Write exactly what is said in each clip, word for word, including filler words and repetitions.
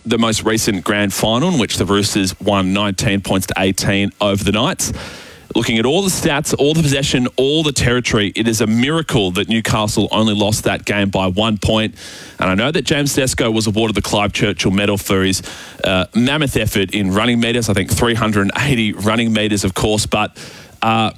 the most recent grand final in which the Roosters won nineteen points to eighteen over the Knights. Looking at all the stats, all the possession, all the territory, it is a miracle that Newcastle only lost that game by one point. And I know that James Tedesco was awarded the Clive Churchill Medal for his uh, mammoth effort in running metres. I think three hundred eighty running metres, of course. But uh,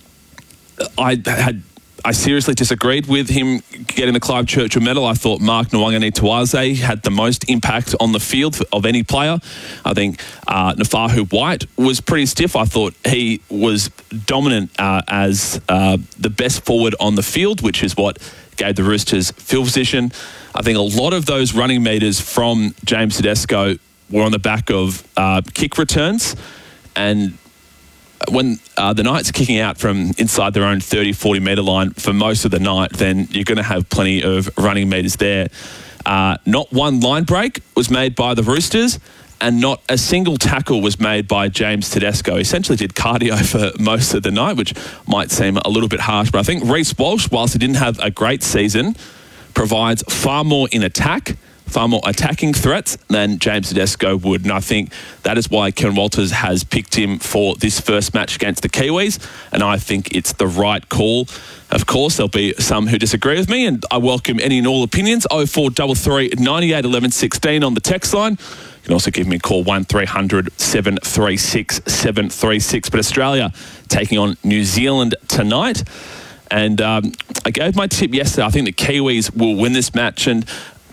I had... I seriously disagreed with him getting the Clive Churchill Medal. I thought Mark Nwangani-Tuaze had the most impact on the field of any player. I think uh, Nafahu White was pretty stiff. I thought he was dominant uh, as uh, the best forward on the field, which is what gave the Roosters field position. I think a lot of those running metres from James Tedesco were on the back of uh, kick returns, and when uh, the Knights are kicking out from inside their own thirty, forty metre line for most of the night, then you're going to have plenty of running metres there. Uh, not one line break was made by the Roosters, and not a single tackle was made by James Tedesco. He essentially did cardio for most of the night, which might seem a little bit harsh, but I think Reece Walsh, whilst he didn't have a great season, provides far more in attack, far more attacking threats than James Tedesco would. And I think that is why Kevin Walters has picked him for this first match against the Kiwis. And I think it's the right call. Of course, there'll be some who disagree with me, and I welcome any and all opinions. oh four three three, nine eight, one one one six on the text line. You can also give me a call, one three hundred, seven three six, seven three six. But Australia taking on New Zealand tonight. And um, I gave my tip yesterday. I think the Kiwis will win this match, and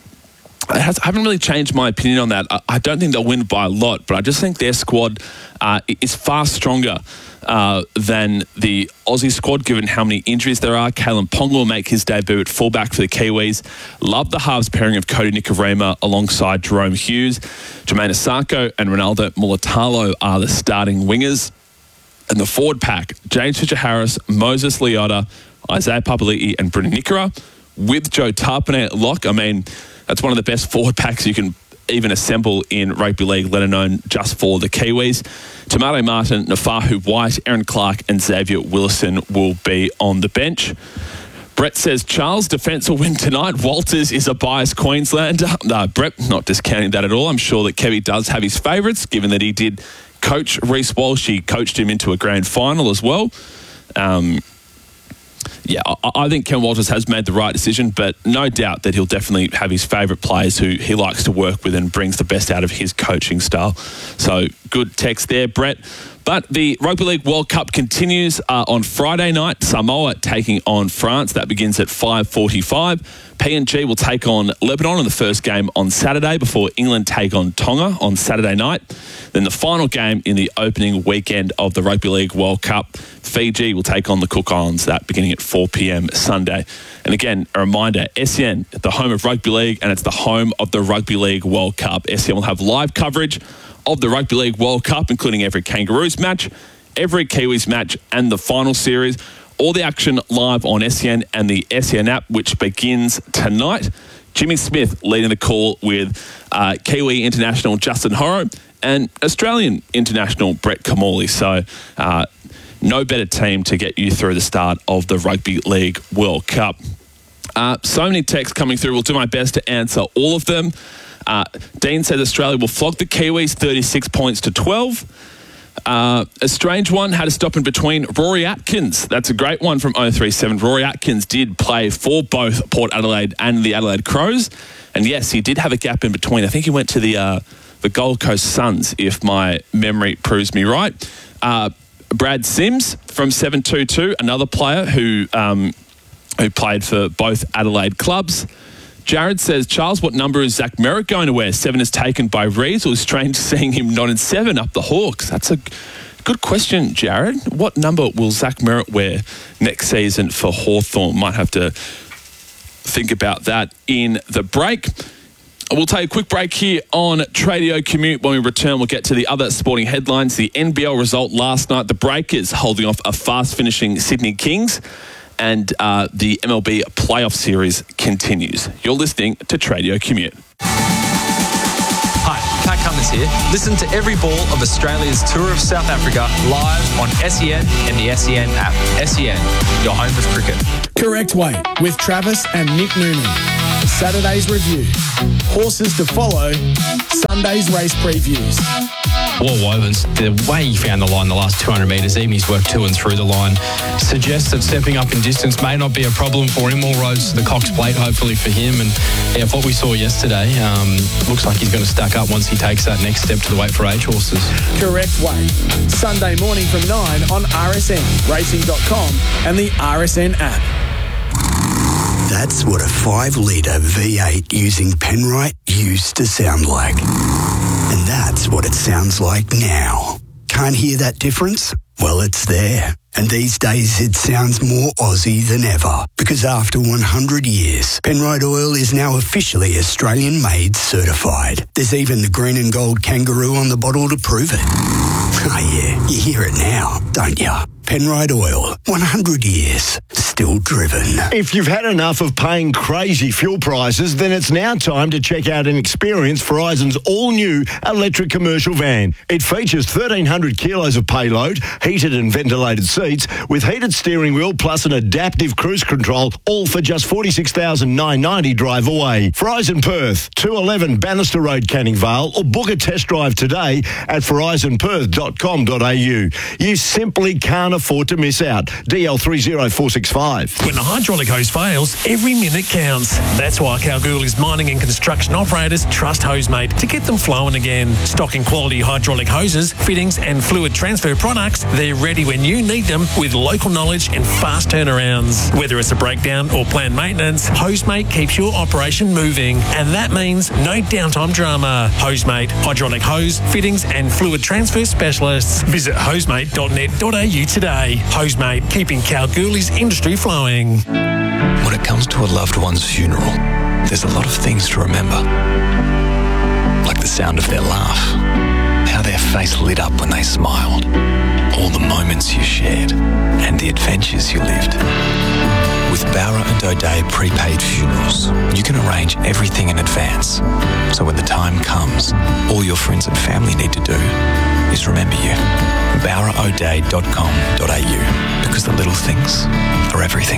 I haven't really changed my opinion on that. I don't think they'll win by a lot, but I just think their squad uh, is far stronger uh, than the Aussie squad, given how many injuries there are. Kalen Ponga will make his debut at fullback for the Kiwis. Love the halves pairing of Cody Nikorima alongside Jerome Hughes. Jermaine Asako and Ronaldo Mulatalo are the starting wingers. And the forward pack, James Fisher-Harris, Moses Leota, Isaiah Papali'i and Brendan Nikora, with Joe Tarpane at lock. I mean, that's one of the best forward packs you can even assemble in rugby league, let alone just for the Kiwis. Tomato Martin, Nafahu White, Aaron Clark and Xavier Willison will be on the bench. Brett says, Charles, defence will win tonight. Walters is a biased Queenslander. No, Brett, not discounting that at all. I'm sure that Kevy does have his favourites, given that he did coach Reece Walsh. He coached him into a grand final as well. Um... Yeah, I, I think Ken Walters has made the right decision, but no doubt that he'll definitely have his favourite players who he likes to work with and brings the best out of his coaching style. So good text there, Brett. But the Rugby League World Cup continues uh, on Friday night. Samoa taking on France. That begins at five forty-five. P N G will take on Lebanon in the first game on Saturday before England take on Tonga on Saturday night. Then the final game in the opening weekend of the Rugby League World Cup, Fiji will take on the Cook Islands, that beginning at four p.m. Sunday. And again, a reminder, S E N, the home of Rugby League, and it's the home of the Rugby League World Cup. S E N will have live coverage of the Rugby League World Cup, including every Kangaroos match, every Kiwis match, and the final series. All the action live on S E N and the S E N app, which begins tonight. Jimmy Smith leading the call with uh, Kiwi international Justin Horo and Australian international Brett Kamali. So uh, no better team to get you through the start of the Rugby League World Cup. Uh, so many texts coming through. We'll do my best to answer all of them. Uh, Dean says Australia will flog the Kiwis thirty-six points to twelve. Uh, a strange one had a stop in between. Rory Atkins, that's a great one from oh three seven. Rory Atkins did play for both Port Adelaide and the Adelaide Crows. And yes, he did have a gap in between. I think he went to the uh, the Gold Coast Suns, if my memory proves me right. Uh, Brad Sims from seven two two, another player who um, who played for both Adelaide clubs. Jared says, Charles, what number is Zach Merritt going to wear? Seven is taken by Reeves. It was strange seeing him not in seven up the Hawks. That's a good question, Jared. What number will Zach Merritt wear next season for Hawthorn? Might have to think about that in the break. We'll take a quick break here on Tradio Commute. When we return, we'll get to the other sporting headlines. The N B L result last night, the Breakers holding off a fast-finishing Sydney Kings. And uh, the M L B playoff series continues. You're listening to Tradio Commute. Hi, Pat Cummins here. Listen to every ball of Australia's Tour of South Africa live on S E N and the S E N app. S E N, your home of cricket. Correct Way with Travis and Nick Noonan. Saturday's review. Horses to follow. Sunday. Sunday's race previews. Walt Wovens, the way he found the line the last two hundred metres, even his work to and through the line, suggests that stepping up in distance may not be a problem for him. All roads to the Cox Plate, hopefully for him. And yeah, what we saw yesterday, um, looks like he's going to stack up once he takes that next step to the weight for age horses. Correct way. Sunday morning from nine on R S N, racing dot com and the R S N app. That's what a five litre V eight using Penrite used to sound like. And that's what it sounds like now. Can't hear that difference? Well, it's there. And these days it sounds more Aussie than ever. Because after one hundred years, Penrite Oil is now officially Australian-made certified. There's even the green and gold kangaroo on the bottle to prove it. Oh yeah, you hear it now, don't you? Penrite Oil, one hundred years, still driven. If you've had enough of paying crazy fuel prices, then it's now time to check out and experience Verizon's all-new electric commercial van. It features thirteen hundred kilos of payload, heated and ventilated seats, with heated steering wheel plus an adaptive cruise control, all for just forty-six thousand nine hundred ninety dollars drive away. Verizon Perth, two eleven Bannister Road, Canning Vale, or book a test drive today at verizon perth dot com dot a u. You simply can't afford to miss out. D L three zero four six five. When the hydraulic hose fails, every minute counts. That's why Kalgoorlie's mining and construction operators trust Hosemate to get them flowing again. Stocking quality hydraulic hoses, fittings and fluid transfer products, they're ready when you need them with local knowledge and fast turnarounds. Whether it's a breakdown or planned maintenance, Hosemate keeps your operation moving. And that means no downtime drama. Hosemate, hydraulic hose, fittings and fluid transfer specialists. Visit hosemate dot net dot a u today. Hosemate, keeping Kalgoorlie's industry flowing. When it comes to a loved one's funeral, there's a lot of things to remember. Like the sound of their laugh, how their face lit up when they smiled, all the moments you shared, and the adventures you lived. With Bowra and O'Dea prepaid funerals, you can arrange everything in advance. So when the time comes, all your friends and family need to do is remember you. bowra o'dea dot com dot a u, because the little things are everything.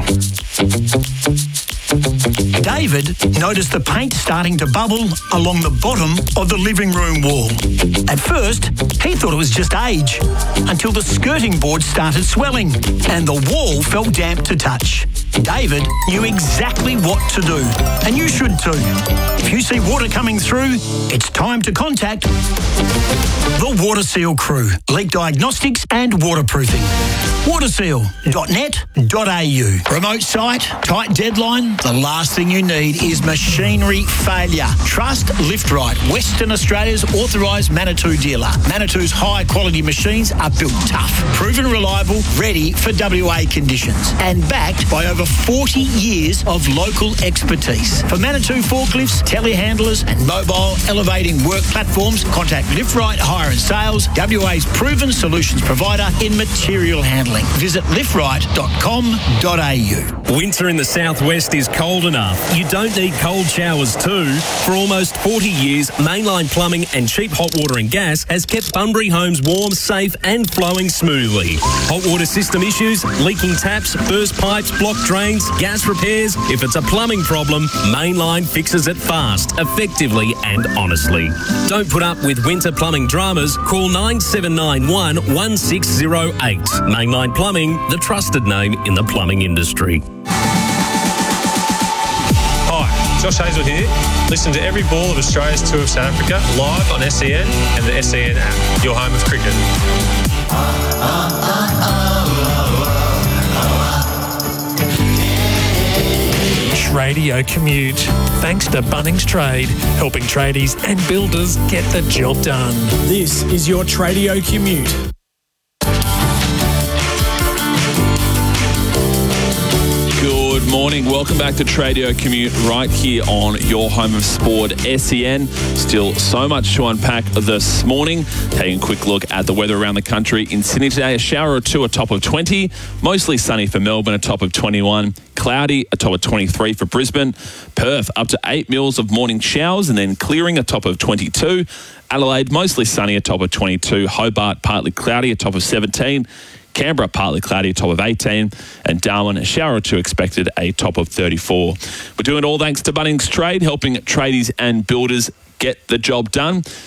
David noticed the paint starting to bubble along the bottom of the living room wall. At first, he thought it was just age, until the skirting board started swelling and the wall felt damp to touch. David knew exactly what to do, and you should too. If you see water coming through, it's time to contact the Water Seal crew, leak diagnostics and waterproofing. water seal dot net dot a u. Remote site, tight deadline. The last thing you need is machinery failure. Trust Liftrite, Western Australia's authorised Manitou dealer. Manitou's high-quality machines are built tough, proven reliable, ready for W A conditions, and backed by over forty years of local expertise. For Manitou forklifts, telehandlers, and mobile elevating work platforms, contact Liftrite Hire and Sales, W A's proven solutions provider in material handling. Visit liftrite dot com dot a u. Winter in the southwest is cold enough. You don't need cold showers too. For almost forty years, Mainline Plumbing and Cheap Hot Water and Gas has kept Bunbury homes warm, safe and flowing smoothly. Hot water system issues, leaking taps, burst pipes, blocked drains, gas repairs. If it's a plumbing problem, Mainline fixes it fast, effectively and honestly. Don't put up with winter plumbing dramas. Call nine seven nine one, one six zero eight. Mainline Plumbing, the trusted name in the plumbing industry. Hi, Josh Hazel here. Listen to every ball of Australia's Tour of South Africa live on S E N and the S E N app, your home of cricket. Radio Commute. Thanks to Bunnings Trade, helping tradies and builders get the job done. This is your Tradio Commute. Good morning. Welcome back to Tradio Commute right here on your home of sport, S E N. Still so much to unpack this morning. Taking a quick look at the weather around the country. In Sydney today, a shower or two, a top of twenty. Mostly sunny for Melbourne, a top of twenty-one. Cloudy, a top of twenty-three for Brisbane. Perth, up to eight mils of morning showers and then clearing, a top of twenty-two. Adelaide, mostly sunny, a top of twenty-two. Hobart, partly cloudy, a top of seventeen. Canberra, partly cloudy, a top of eighteen. And Darwin, a shower or two expected, a top of thirty-four. We're doing it all thanks to Bunnings Trade, helping tradies and builders get the job done.